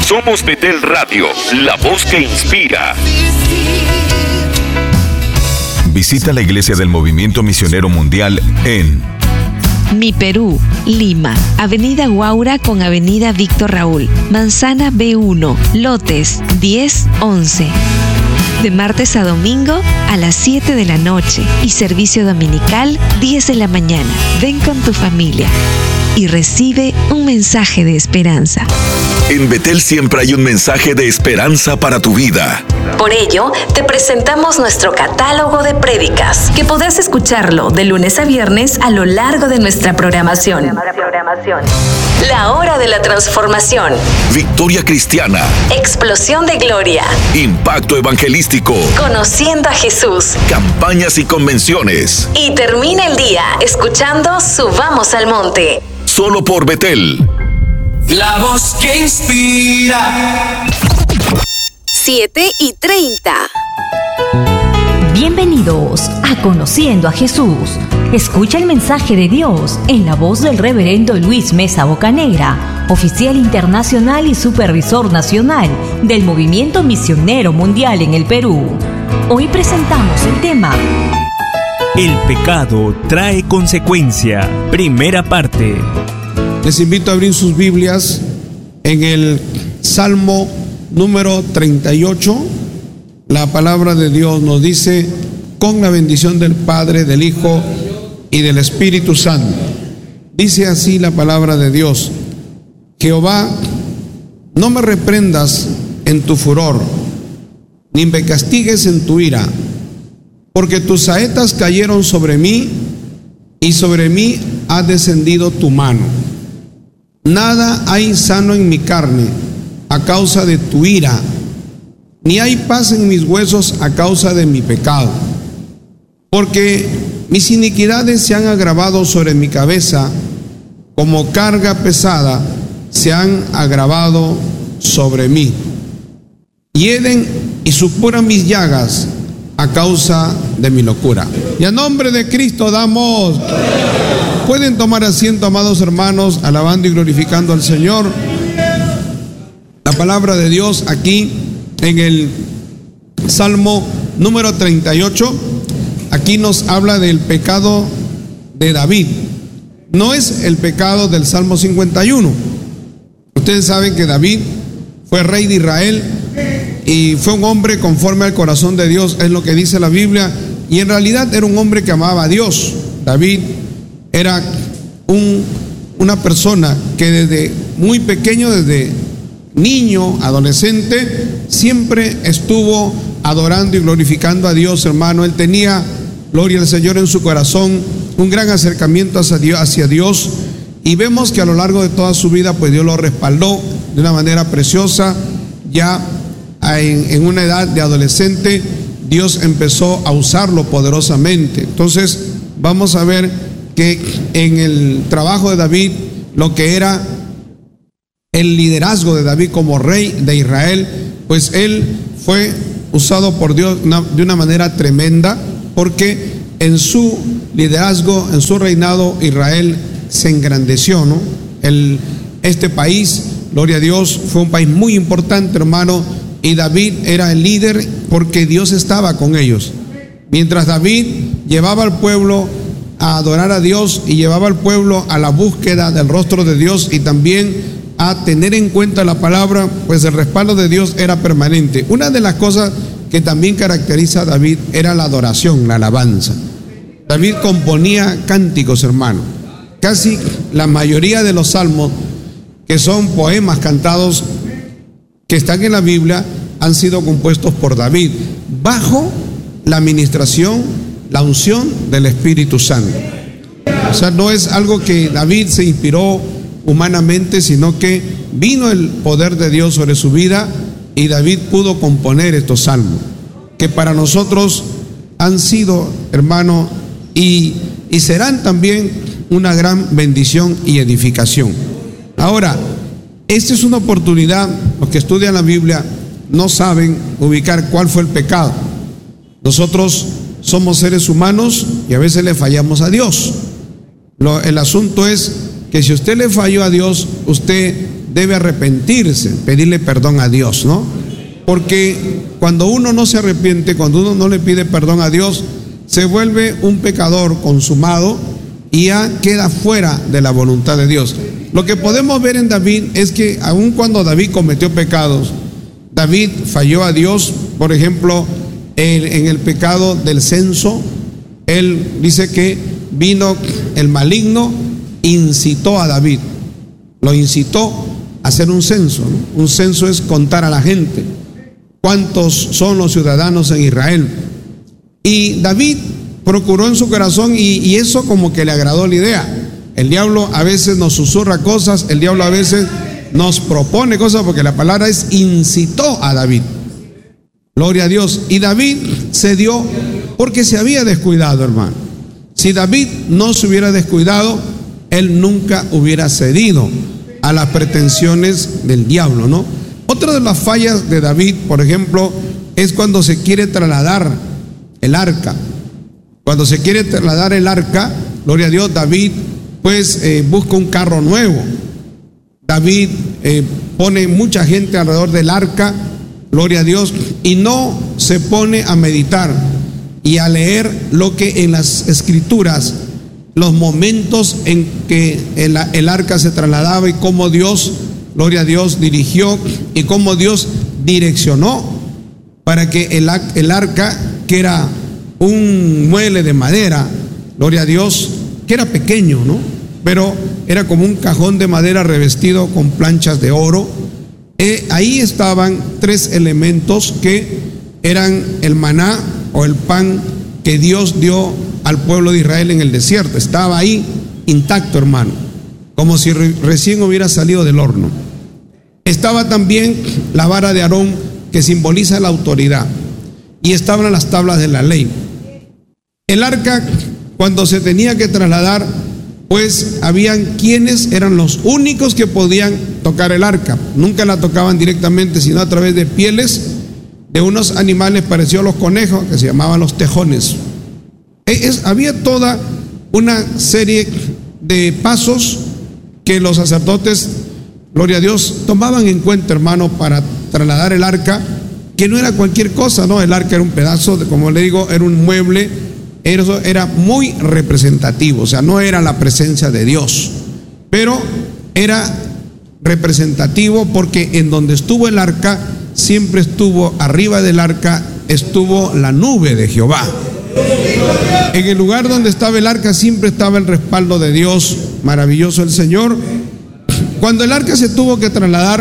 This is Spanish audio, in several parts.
Somos Betel Radio, la voz que inspira. Visita la Iglesia del Movimiento Misionero Mundial en Mi Perú, Lima, Avenida Huaura con Avenida Víctor Raúl, Manzana B1, lotes 10-11. De martes a domingo a las 7 de la noche y servicio dominical 10 de la mañana. Ven con tu familia y recibe un mensaje de esperanza. En Betel siempre hay un mensaje de esperanza para tu vida. Por ello, te presentamos nuestro catálogo de prédicas, que podrás escucharlo de lunes a viernes a lo largo de nuestra programación. La Hora de la Transformación. Victoria Cristiana. Explosión de Gloria. Impacto Evangelístico. Conociendo a Jesús. Campañas y convenciones. Y termina el día escuchando Subamos al Monte. Solo por Betel. La voz que inspira. 7:30. Bienvenidos a Conociendo a Jesús. Escucha el mensaje de Dios en la voz del reverendo Luis Mesa Bocanegra, oficial internacional y supervisor nacional del Movimiento Misionero Mundial en el Perú. Hoy presentamos el tema: El pecado trae consecuencia. Primera parte. Les invito a abrir sus Biblias en el Salmo número 38. La palabra de Dios nos dice: con la bendición del Padre, del Hijo y del Espíritu Santo. Dice así la palabra de Dios: Jehová, no me reprendas en tu furor, ni me castigues en tu ira, porque tus saetas cayeron sobre mí, y sobre mí ha descendido tu mano. Nada hay sano en mi carne a causa de tu ira, ni hay paz en mis huesos a causa de mi pecado. Porque mis iniquidades se han agravado sobre mi cabeza, como carga pesada se han agravado sobre mí. Hieden y supuran mis llagas a causa de mi locura. Y a nombre de Cristo damos. Pueden tomar asiento, amados hermanos, alabando y glorificando al Señor. La palabra de Dios aquí en el Salmo número 38, aquí nos habla del pecado de David. No es el pecado del Salmo 51. Ustedes saben que David fue rey de Israel y fue un hombre conforme al corazón de Dios, es lo que dice la Biblia, y en realidad era un hombre que amaba a Dios. David era una persona que desde muy pequeño, desde niño, adolescente, siempre estuvo adorando y glorificando a Dios, hermano. Él tenía, gloria al Señor, en su corazón un gran acercamiento hacia Dios, y vemos que a lo largo de toda su vida, pues Dios lo respaldó de una manera preciosa. Ya en una edad de adolescente, Dios empezó a usarlo poderosamente. Entonces vamos a ver que en el trabajo de David, lo que era el liderazgo de David como rey de Israel, pues él fue usado por Dios de una manera tremenda, porque en su liderazgo, en su reinado, Israel se engrandeció, ¿no? Este país, gloria a Dios, fue un país muy importante, hermano, y David era el líder porque Dios estaba con ellos. Mientras David llevaba al pueblo a adorar a Dios y llevaba al pueblo a la búsqueda del rostro de Dios y también a tener en cuenta la palabra, pues el respaldo de Dios era permanente. Una de las cosas que también caracteriza a David era la adoración, la alabanza. David componía cánticos, hermano. Casi la mayoría de los salmos, que son poemas cantados que están en la Biblia, han sido compuestos por David bajo la administración, la unción del Espíritu Santo. O sea, no es algo que David se inspiró humanamente, sino que vino el poder de Dios sobre su vida y David pudo componer estos salmos, que para nosotros han sido, hermano, y serán también una gran bendición y edificación. Ahora, esta es una oportunidad. Los que estudian la Biblia no saben ubicar cuál fue el pecado. Nosotros somos seres humanos y a veces le fallamos a Dios. El asunto es que si usted le falló a Dios, usted debe arrepentirse, pedirle perdón a Dios, ¿no? Porque cuando uno no se arrepiente, cuando uno no le pide perdón a Dios, se vuelve un pecador consumado y ya queda fuera de la voluntad de Dios. Lo que podemos ver en David es que aun cuando David cometió pecados, David falló a Dios. Por ejemplo, en el pecado del censo, él dice que vino el maligno, incitó a David, lo incitó a hacer un censo, ¿no? Un censo es contar a la gente cuántos son los ciudadanos en Israel. Y David procuró en su corazón, y eso como que le agradó la idea. El diablo a veces nos susurra cosas, el diablo a veces nos propone cosas, porque la palabra es incitó a David. Gloria a Dios. Y David cedió porque se había descuidado, hermano. Si David no se hubiera descuidado, él nunca hubiera cedido a las pretensiones del diablo, ¿no? Otra de las fallas de David, por ejemplo, es cuando se quiere trasladar el arca. Cuando se quiere trasladar el arca, gloria a Dios, David pues busca un carro nuevo. David pone mucha gente alrededor del arca, gloria a Dios, y no se pone a meditar y a leer lo que en las escrituras, los momentos en que el arca se trasladaba y cómo Dios, gloria a Dios, dirigió y cómo Dios direccionó para que el arca, que era un mueble de madera, gloria a Dios, que era pequeño, ¿no? Pero era como un cajón de madera revestido con planchas de oro. Ahí estaban 3 elementos que eran el maná o el pan que Dios dio al pueblo de Israel en el desierto. Estaba ahí intacto, hermano, como si recién hubiera salido del horno. Estaba también la vara de Aarón, que simboliza la autoridad, y estaban las tablas de la ley. El arca, cuando se tenía que trasladar, pues habían quienes eran los únicos que podían tocar el arca. Nunca la tocaban directamente, sino a través de pieles de unos animales parecidos a los conejos, que se llamaban los tejones. Había toda una serie de pasos que los sacerdotes, gloria a Dios, tomaban en cuenta, hermano, para trasladar el arca, que no era cualquier cosa, ¿no? El arca era un pedazo, como le digo, era un mueble. Eso era muy representativo, o sea, no era la presencia de Dios, pero era representativo porque en donde estuvo el arca, siempre estuvo arriba del arca, estuvo la nube de Jehová. En el lugar donde estaba el arca siempre estaba el respaldo de Dios, maravilloso el Señor. Cuando el arca se tuvo que trasladar,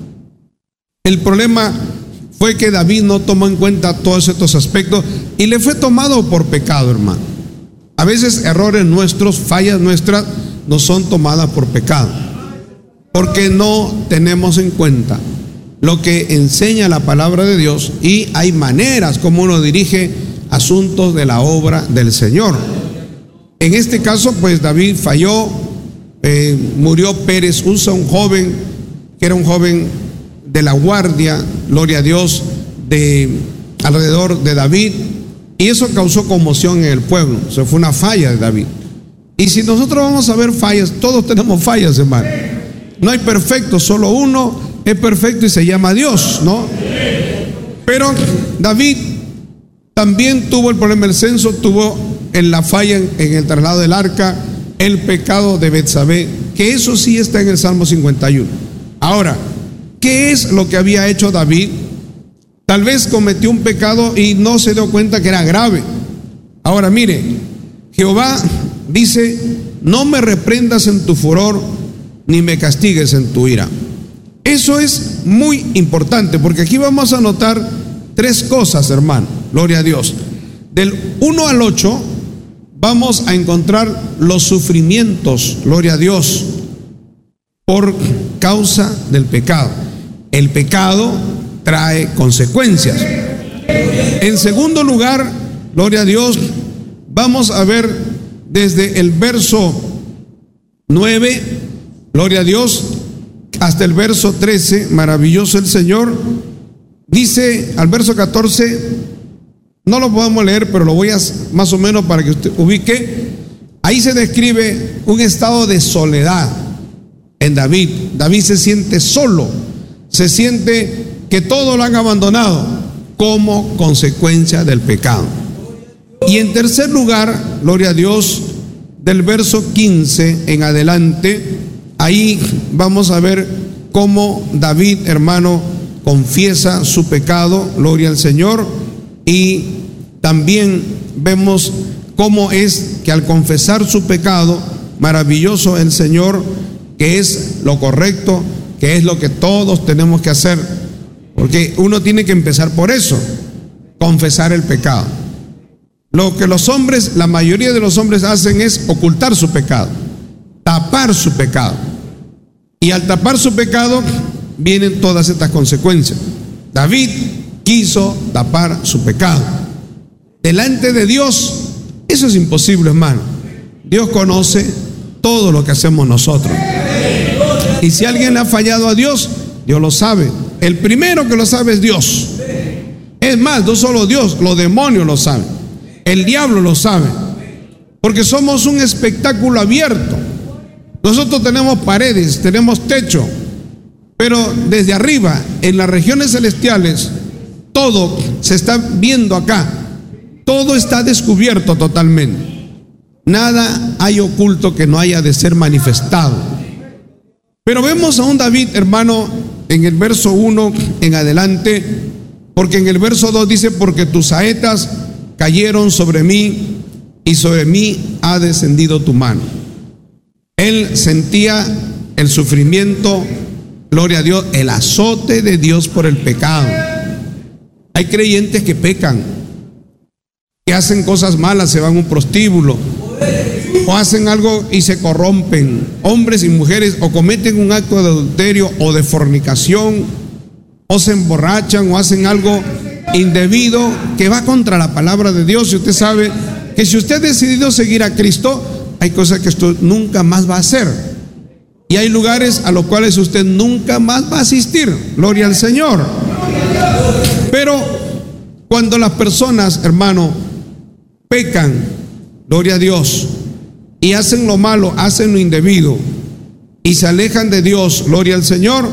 el problema fue que David no tomó en cuenta todos estos aspectos y le fue tomado por pecado, hermano. A veces errores nuestros, fallas nuestras, no son tomadas por pecado, porque no tenemos en cuenta lo que enseña la palabra de Dios, y hay maneras como uno dirige asuntos de la obra del Señor. En este caso, pues David falló, murió Pérez Usa, un joven, que era un joven de la guardia, gloria a Dios, de alrededor de David, y eso causó conmoción en el pueblo. Eso fue una falla de David. Y si nosotros vamos a ver fallas, todos tenemos fallas, hermano. No hay perfecto, solo uno es perfecto y se llama Dios, ¿no? Pero David también tuvo el problema del censo, tuvo en la falla en el traslado del arca, el pecado de Betsabé, que eso sí está en el Salmo 51. Ahora, ¿qué es lo que había hecho David? Tal vez cometió un pecado y no se dio cuenta que era grave. Ahora mire, Jehová dice: no me reprendas en tu furor, ni me castigues en tu ira. Eso es muy importante, porque aquí vamos a notar 3 cosas, hermano, gloria a Dios. Del 1 al 8 vamos a encontrar los sufrimientos, gloria a Dios, por causa del pecado. El pecado trae consecuencias. En segundo lugar, gloria a Dios, vamos a ver desde el verso 9, gloria a Dios, hasta el verso 13, maravilloso el Señor. Dice al verso 14, no lo podemos leer, pero lo voy a más o menos para que usted ubique. Ahí se describe un estado de soledad en David. David se siente solo, se siente que todo lo han abandonado como consecuencia del pecado. Y en tercer lugar, gloria a Dios, del verso 15 en adelante, ahí vamos a ver cómo David, hermano, confiesa su pecado, gloria al Señor, y también vemos cómo es que al confesar su pecado, maravilloso el Señor, que es lo correcto, que es lo que todos tenemos que hacer, porque uno tiene que empezar por eso, confesar el pecado. Lo que los hombres, la mayoría de los hombres hacen es ocultar su pecado, tapar su pecado, y al tapar su pecado vienen todas estas consecuencias. David quiso tapar su pecado. Delante de Dios, eso es imposible, hermano. Dios conoce todo lo que hacemos nosotros. Y si alguien le ha fallado a Dios, Dios lo sabe. El primero que lo sabe es Dios. Es más, no solo Dios, los demonios lo saben. El diablo lo sabe. Porque somos un espectáculo abierto. Nosotros tenemos paredes, tenemos techo. Pero desde arriba, en las regiones celestiales, todo se está viendo acá. Todo está descubierto totalmente. Nada hay oculto que no haya de ser manifestado. Pero vemos a un David, hermano, en el verso 1 en adelante, porque en el verso 2 dice: porque tus saetas cayeron sobre mí y sobre mí ha descendido tu mano. Él sentía el sufrimiento, gloria a Dios, el azote de Dios por el pecado. Hay creyentes que pecan, que hacen cosas malas, se van a un prostíbulo, o hacen algo y se corrompen, hombres y mujeres, o cometen un acto de adulterio o de fornicación, o se emborrachan, o hacen algo indebido que va contra la palabra de Dios. Y usted sabe que si usted ha decidido seguir a Cristo, hay cosas que usted nunca más va a hacer, y hay lugares a los cuales usted nunca más va a asistir, gloria al Señor. Pero cuando las personas, hermano, pecan, gloria a Dios, y hacen lo malo, hacen lo indebido, y se alejan de Dios, gloria al Señor,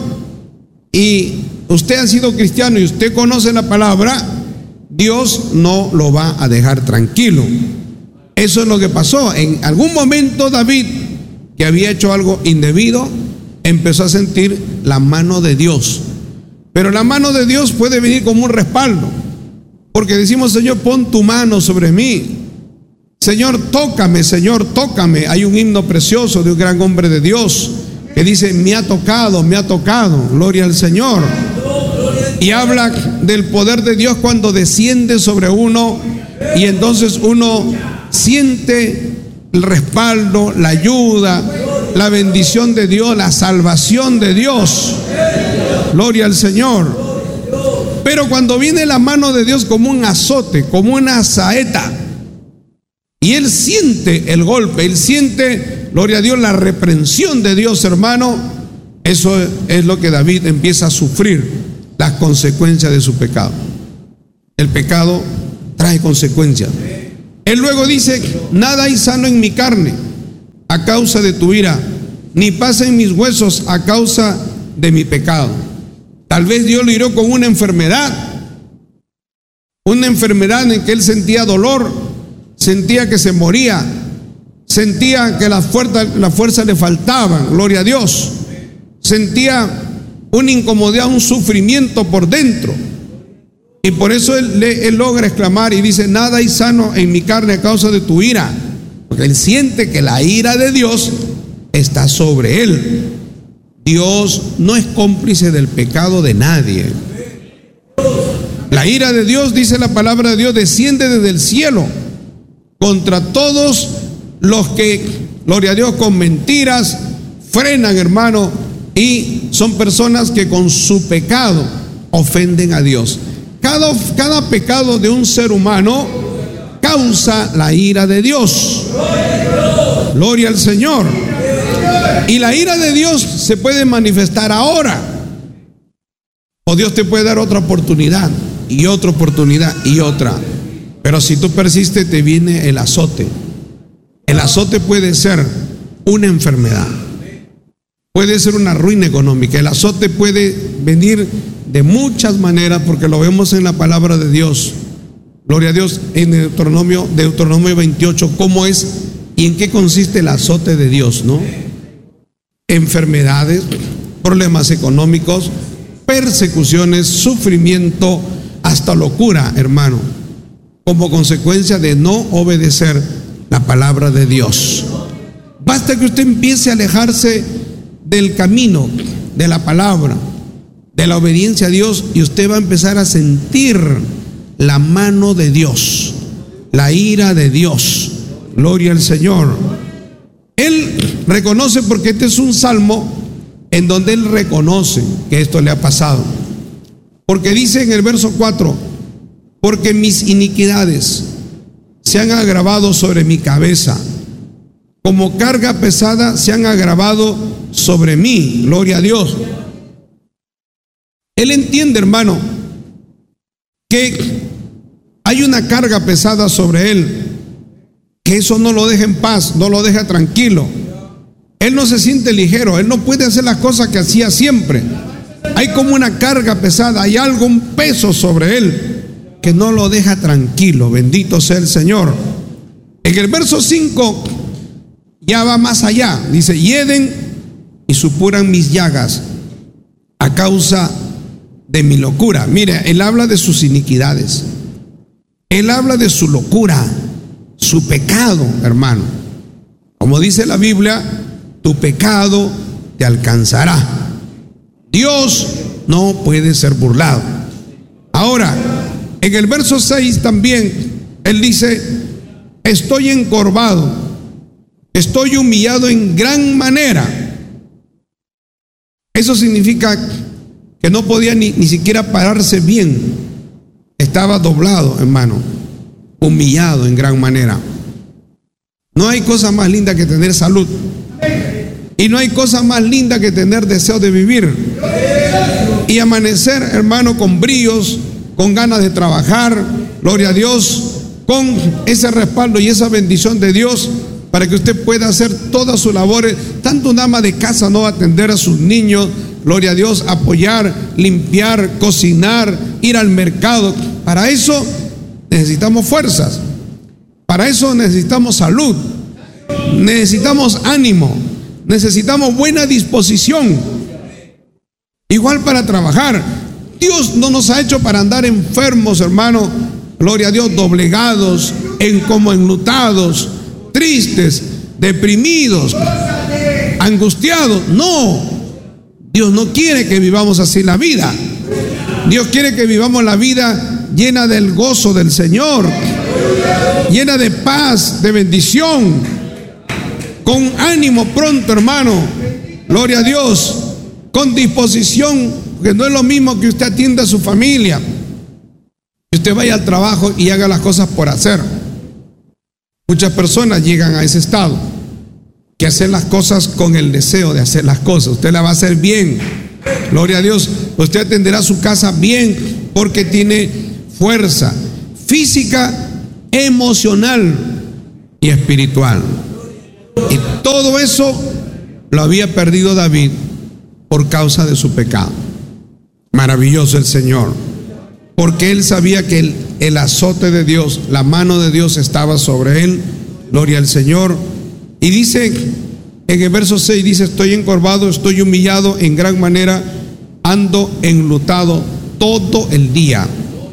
y usted ha sido cristiano y usted conoce la palabra, Dios no lo va a dejar tranquilo. Eso es lo que pasó. En algún momento David, que había hecho algo indebido, empezó a sentir la mano de Dios. Pero la mano de Dios puede venir como un respaldo, porque decimos: Señor, pon tu mano sobre mí. Señor, tócame, Señor, tócame. Hay un himno precioso de un gran hombre de Dios que dice: me ha tocado, gloria al Señor. Y habla del poder de Dios cuando desciende sobre uno, y entonces uno siente el respaldo, la ayuda, la bendición de Dios, la salvación de Dios, gloria al Señor. Pero cuando viene la mano de Dios como un azote, como una saeta, y él siente el golpe, él siente, gloria a Dios, la reprensión de Dios, hermano, eso es lo que David empieza a sufrir, las consecuencias de su pecado. El pecado trae consecuencias. Él luego dice: nada hay sano en mi carne a causa de tu ira, ni pasa en mis huesos a causa de mi pecado. Tal vez Dios lo hirió con una enfermedad en que él sentía dolor, sentía que se moría, sentía que las fuerzas le faltaban, gloria a Dios, sentía una incomodidad, un sufrimiento por dentro. Y por eso él logra exclamar y dice: nada hay sano en mi carne a causa de tu ira, porque él siente que la ira de Dios está sobre él. Dios no es cómplice del pecado de nadie. La ira de Dios, dice la palabra de Dios, desciende desde el cielo contra todos los que, gloria a Dios, con mentiras frenan, hermano, y son personas que con su pecado ofenden a Dios. Cada pecado de un ser humano causa la ira de Dios. Gloria al Señor. Y la ira de Dios se puede manifestar ahora, o Dios te puede dar otra oportunidad y otra oportunidad y otra. Pero si tú persistes, te viene el azote. El azote puede ser una enfermedad. puede ser una ruina económica. El azote puede venir de muchas maneras, porque lo vemos en la palabra de Dios. Gloria a Dios, en Deuteronomio 28, cómo es y en qué consiste el azote de Dios, ¿no? Enfermedades, problemas económicos, persecuciones, sufrimiento, hasta locura, hermano, como consecuencia de no obedecer la palabra de Dios. Basta que usted empiece a alejarse del camino, de la palabra, de la obediencia a Dios, y usted va a empezar a sentir la mano de Dios, la ira de Dios. Gloria al Señor. Él reconoce, porque este es un salmo en donde él reconoce que esto le ha pasado. Porque dice en el verso 4: porque mis iniquidades se han agravado sobre mi cabeza, como carga pesada se han agravado sobre mí. Gloria a Dios. Él entiende, hermano, que hay una carga pesada sobre él, que eso no lo deja en paz, no lo deja tranquilo. Él no se siente ligero, él no puede hacer las cosas que hacía siempre. Hay como una carga pesada, hay algo, un peso sobre él que no lo deja tranquilo. Bendito sea el Señor. En el verso 5 ya va más allá. Dice: hieden y supuran mis llagas a causa de mi locura. Mire, él habla de sus iniquidades, él habla de su locura, su pecado, hermano. Como dice la Biblia, tu pecado te alcanzará. Dios no puede ser burlado. Ahora, en el verso 6 también, él dice: estoy encorvado, estoy humillado en gran manera. Eso significa que no podía ni siquiera pararse bien. Estaba doblado, hermano, humillado en gran manera. No hay cosa más linda que tener salud, y no hay cosa más linda que tener deseo de vivir y amanecer, hermano, con bríos, con ganas de trabajar. Gloria a Dios, con ese respaldo y esa bendición de Dios para que usted pueda hacer todas sus labores. Tanto una ama de casa no va a atender a sus niños, gloria a Dios, apoyar, limpiar, cocinar, ir al mercado. Para eso necesitamos fuerzas, para eso necesitamos salud, necesitamos ánimo, necesitamos buena disposición. Igual para trabajar. Dios no nos ha hecho para andar enfermos, hermano, gloria a Dios, doblegados, como enlutados, tristes, deprimidos, angustiados. No, Dios no quiere que vivamos así la vida. Dios quiere que vivamos la vida llena del gozo del Señor, llena de paz, de bendición, con ánimo pronto, hermano, gloria a Dios, con disposición, porque no es lo mismo que usted atienda a su familia, que usted vaya al trabajo y haga las cosas por hacer. Muchas personas llegan a ese estado, que hacen las cosas con el deseo de hacer las cosas. Usted la va a hacer bien, gloria a Dios. Usted atenderá su casa bien porque tiene fuerza física, emocional y espiritual. Y todo eso lo había perdido David por causa de su pecado. Maravilloso el Señor, porque él sabía que el azote de Dios, la mano de Dios estaba sobre él. Gloria al Señor. Y dice en el verso 6, dice: estoy encorvado, estoy humillado en gran manera, ando enlutado todo el día.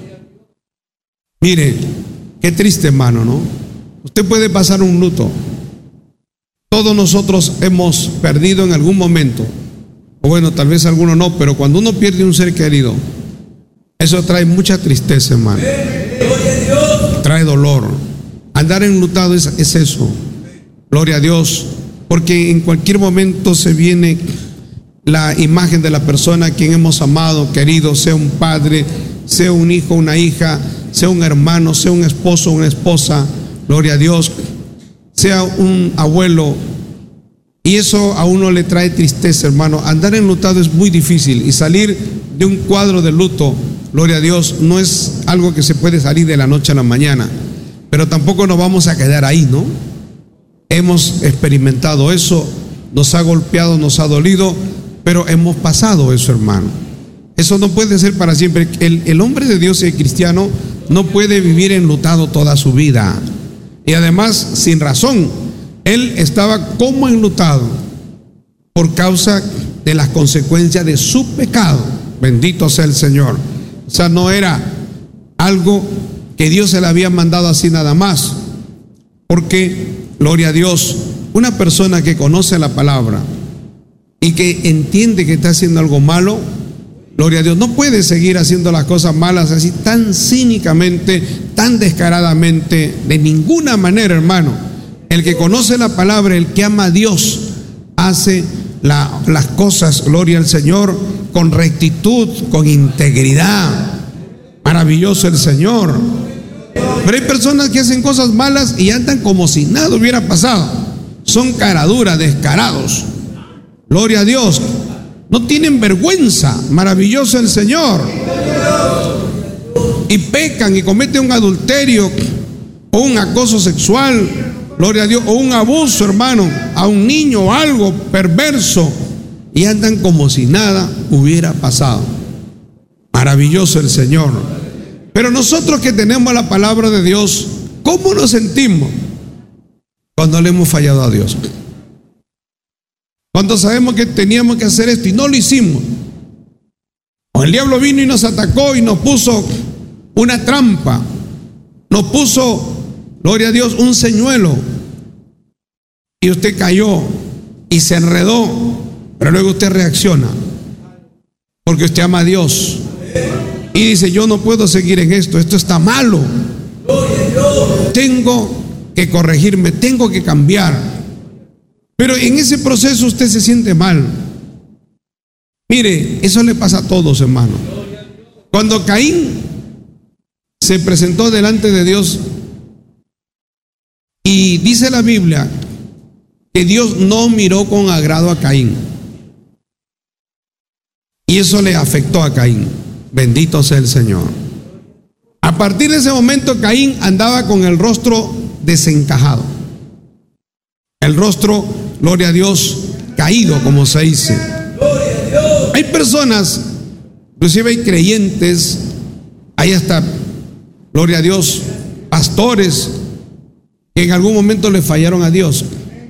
Mire, qué triste, hermano, ¿no? Usted puede pasar un luto. Todos nosotros hemos perdido en algún momento, o bueno, tal vez alguno no, pero cuando uno pierde un ser querido, eso trae mucha tristeza, hermano. Trae dolor. Andar enlutado es eso. Gloria a Dios, porque en cualquier momento se viene la imagen de la persona a quien hemos amado, querido, sea un padre, sea un hijo, una hija, sea un hermano, sea un esposo, una esposa, gloria a Dios, sea un abuelo, y eso a uno le trae tristeza, hermano. Andar enlutado es muy difícil, y salir de un cuadro de luto, gloria a Dios, no es algo que se puede salir de la noche a la mañana, pero tampoco nos vamos a quedar ahí, ¿no? Hemos experimentado eso nos ha golpeado, nos ha dolido, pero hemos pasado eso, hermano. Eso no puede ser para siempre. El hombre de Dios y el cristiano no puede vivir enlutado toda su vida. Y además, sin razón, él estaba como enlutado por causa de las consecuencias de su pecado. Bendito sea el Señor. O sea, no era algo que Dios se le había mandado así nada más. Porque, gloria a Dios, una persona que conoce la palabra y que entiende que está haciendo algo malo, gloria a Dios, no puede seguir haciendo las cosas malas así tan cínicamente, tan descaradamente, de ninguna manera, hermano. El que conoce la palabra, el que ama a Dios, hace las cosas, gloria al Señor, con rectitud, con integridad. Maravilloso el Señor. Pero hay personas que hacen cosas malas y andan como si nada hubiera pasado. Son caraduras, descarados. Gloria a Dios. No tienen vergüenza. Maravilloso el Señor. Y pecan y cometen un adulterio o un acoso sexual, gloria a Dios, o un abuso, hermano, a un niño o algo perverso, y andan como si nada hubiera pasado. Maravilloso el Señor. Pero nosotros que tenemos la palabra de Dios, ¿cómo nos sentimos cuando le hemos fallado a Dios? Cuando sabemos que teníamos que hacer esto y no lo hicimos. O el diablo vino y nos atacó y nos puso una trampa, nos puso, gloria a Dios, un señuelo, y usted cayó y se enredó, pero luego usted reacciona porque usted ama a Dios y dice: yo no puedo seguir en esto está malo, tengo que corregirme, tengo que cambiar. Pero en ese proceso usted se siente mal. Mire, eso le pasa a todos, hermano. Cuando Caín se presentó delante de Dios, y dice la Biblia que Dios no miró con agrado a Caín, y eso le afectó a Caín. Bendito sea el Señor. A partir de ese momento, Caín andaba con el rostro desencajado, el rostro, gloria a Dios, caído, como se dice. Hay personas, inclusive hay creyentes, hay hasta, gloria a Dios, pastores que en algún momento le fallaron a Dios.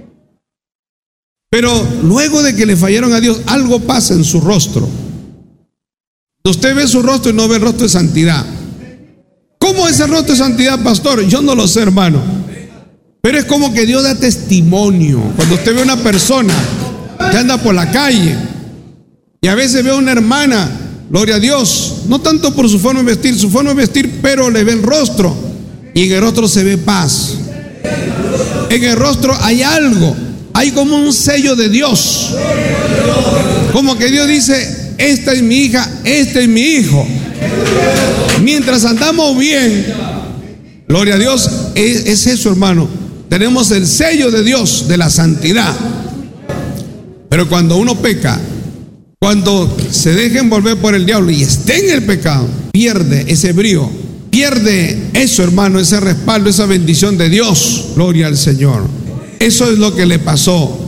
Pero luego de que le fallaron a Dios, algo pasa en su rostro. Usted ve su rostro y no ve el rostro de santidad. ¿Cómo es el rostro de santidad, pastor? Yo no lo sé, hermano. Pero es como que Dios da testimonio. Cuando usted ve a una persona que anda por la calle, y a veces ve a una hermana, gloria a Dios, no tanto por su forma de vestir, pero le ve el rostro, y en el rostro se ve paz. En el rostro hay algo, hay como un sello de Dios, como que Dios dice: esta es mi hija, este es mi hijo. Mientras andamos bien, gloria a Dios, es eso, hermano. Tenemos el sello de Dios, de la santidad. Pero cuando uno peca, cuando se deja envolver por el diablo y esté en el pecado, pierde ese brío, pierde eso, hermano, ese respaldo, esa bendición de Dios. Gloria al Señor. Eso es lo que le pasó